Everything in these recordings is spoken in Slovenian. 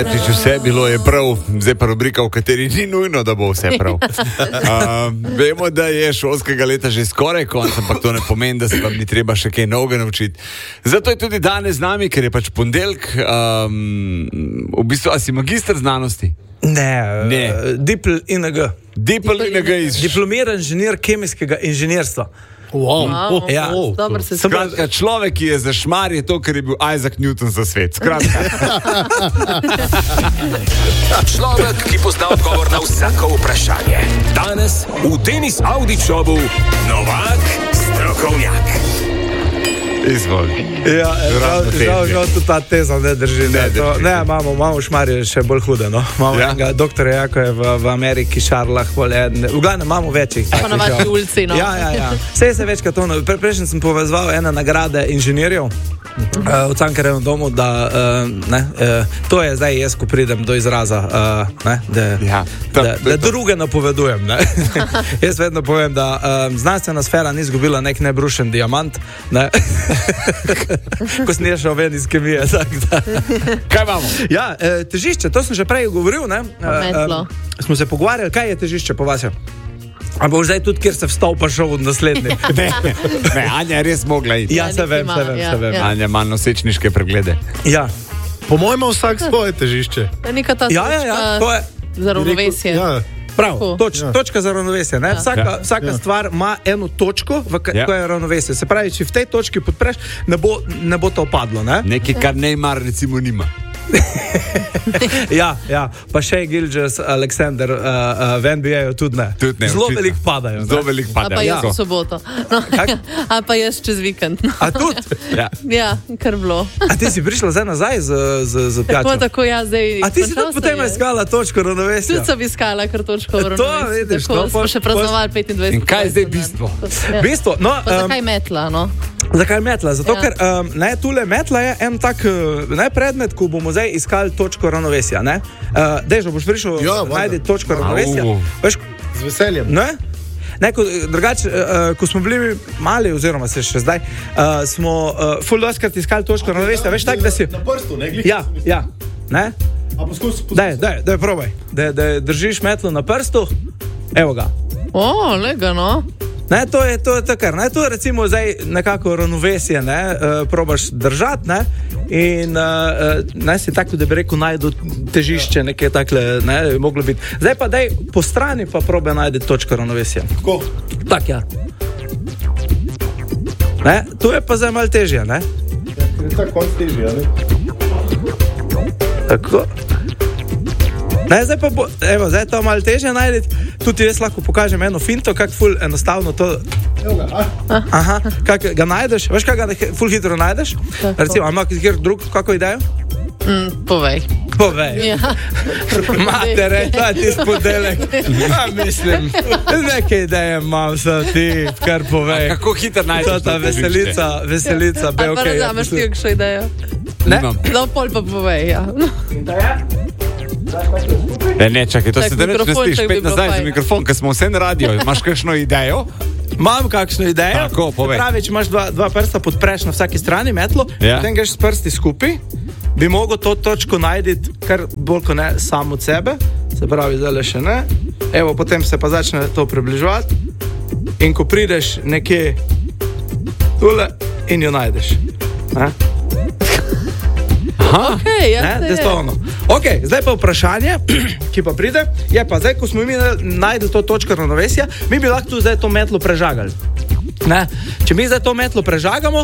Vse bilo je prav, zdaj pa rubrika, v kateri ni nujno, da bo vse prav. Vemo, da je šolskega leta že skoraj konec, ampak to ne pomeni, da se vam ni treba še kaj novega naučiti. Zato je tudi danes z nami, ker je pač ponedeljek. V bistvu, a si magister znanosti? Ne. Dipl ING. Diplomiran inženir kemijskega inženirstva. Wow. Ja. Skratka, človek, ki je za šmar, je to, ker je bil Isaac Newton za svet. Skratka. Človek, ki pozna odgovor na vsako vprašanje. Danes v Tenis Audi Showu Novak Strokovnjak. Izvoli. Ja, žal tudi ta teza ne drži. Ne, imamo šmarje še bolj hude, no. Imamo enega doktorja, jako je v Ameriki, Šarlah, v glavnem imamo večjih. Pa na vaši ulici, no. Ja. Vse se večkrat to, prejšnji sem povezval ene nagrade inženirjev v Cankarjevem domu, da to je zdaj jaz, ko pridem do izraza, da druge napovedujem, ne. Jaz vedno povem, da znanstvena sfera ni izgubila nek nebrušen diamant, ne. Ko sem šel ven iz kemije. Kaj imamo? Ja, težišče, to sem že prej govoril, ne? Smo se pogovarjali, kaj je težišče po vas? Ampak zdaj tudi, kjer se vstal pa šel v naslednji. Ne, Anja je res mogla iti. Ja, se vem. Anja ima nosečniške preglede. Ja. Po mojem ima vsak svoje težišče. Neka ta to je za ravnovesje. Prav, točka za ravnovesje. Vsaka stvar ima eno točko, ko je ravnovesje. Se pravi, če v tej točki podpreš, ne bo to padlo. Ne? Nekaj, kar Neymar recimo nima. Ja, pa še Gilgeous Alexander v NBA-ju tudi ne. Zelo veliko padajo. A pa jaz v soboto. A pa jaz čez vikend. A tudi? Ja, kar bilo. A ti si prišla zdaj nazaj z pijačo? Tako, ja, zdaj. A ti si tudi potem iskala točko ravnovesja? Tudi sem iskala kar točko ravnovesja. To vidiš. Tako smo še praznovali 25. In kaj je zdaj bistvo? Bistvo, no. Pa zakaj metla, no? Zakaj metla? Zato, ker tule metla je en tak predmet, ko bomo zdaj iskali točko ravnovesja. Dežo, boš prišel najti točko ravnovesja? Z veseljem. Drugače, ko smo bili mali, oziroma se še zdaj, smo ful doskrat iskali točko ravnovesja. Veš tak, da si... Na prstu, ne? Ja. Ne? A poskus. Daj, probaj. Da držiš metlo na prstu. Evo ga. Lega, no. Ne, to je kar. To je recimo zdaj nekako ravnovesje, probaš držati, in si tako, da bi rekel, najdu težišče, nekaj takle, moglo biti. Zdaj pa daj po strani pa probaj najti točko ravnovesja. Tako? Tak, ja. To je pa zdaj malo težje, ne? Je tako konc težje, ne? Tako. Zdaj pa bo, zdaj to malo težje najti. Tudi jaz lahko pokažem eno finto, kako ful enostavno to... Aha, kako ga najdeš? Veš, kako ga ful hitro najdeš? Recimo, ima kjer drug, kako idejo? Povej. Ja. Matere, ta ti spodelek. Mislim, nekaj ideje imam, ti kar povej. A kako hitro najdeš? Ta veselica, A pa razameš ti kakšno idejo? Nimam. No, pol pa povej, ja. In da je? Ne, čakaj, to se da reč ne stiš, spet nazaj za mikrofon, ker smo vse na radio. Imaš kakšno idejo? Imam kakšno idejo. Tako, povej. Pravi, če imaš dva prsta podpreš na vsaki strani metlo, potem greš s prsti skupaj, bi mogel to točko najti kar bolj kot ne sam od sebe, se pravi, zdaj še ne. Evo, potem se pa začne to približevati in ko prideš nekje tule in jo najdeš. Zdaj pa vprašanje, ki pa pride, je pa zdaj, ko smo mi najdli to točko ravnovesja, mi bi lahko zdaj to metlo prežagali. Če mi zdaj to metlo prežagamo,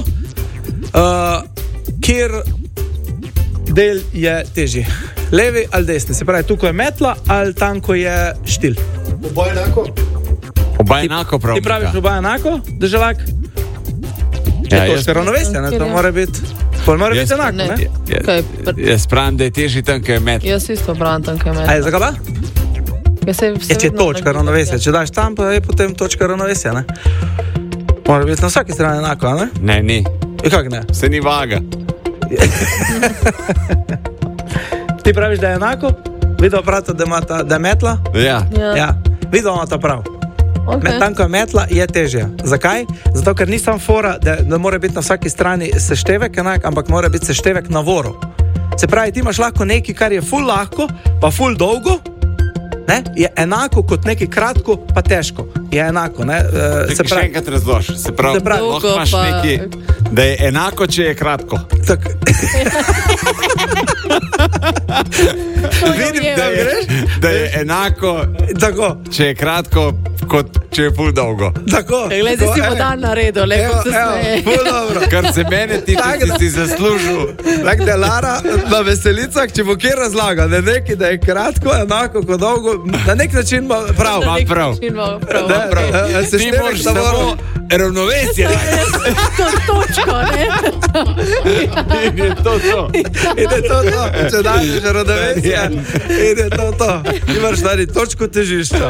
kjer del je težji? Levi ali desni? Se pravi, tukaj je metla ali tam, ko je štil? Oba enako? Oba enako, prav. Ti praviš oba enako, državak? Je točka ravnovesja, to mora biti... Mora biti enako, ne? Jaz pravim, da je težji tam, ko je metla. Jaz isto pravim tam, ko je metla. A je zakaj pa? Če je točka ravnovesja, če daš tam, pa je potem točka ravnovesja, ne? Mora biti na vsaki strani enako, ne? Ne, ni. Kako ne? Se ni vaga. Ti praviš, da je enako? Videl pravite, da je metla? Ja. Videl ima ta prav. Tam, ko je metla, je težje. Zakaj? Zato, ker ni sam fora, da mora biti na vsaki strani seštevek enak, ampak mora biti seštevek na voru. Se pravi, ti imaš lahko nekaj, kar je ful lahko, pa ful dolgo, ne? Je enako kot nekaj kratko, pa težko. Je enako, ne? Se pravi, še enkrat razloži. Se pravi, lahko imaš nekaj, da je enako, če je kratko. Vidim, da je enako, če je kratko, kot če je ful dolgo. Glede, si bo dan naredil, lepo se smeje. Kar se mene tiče, si zaslužil. Tako da Lara na veselicah, če bo kje razlaga, da je kratko, enako kot dolgo, na nek način ima prav. Ti moraš samo ravnovesje. To točko, ne? In je to. Če daš ravnovesje, in je to. Ti moraš dati točko težišča.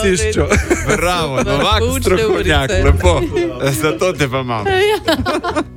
Bravo, Novak strokovnjak, lepo. Zato te pa imam.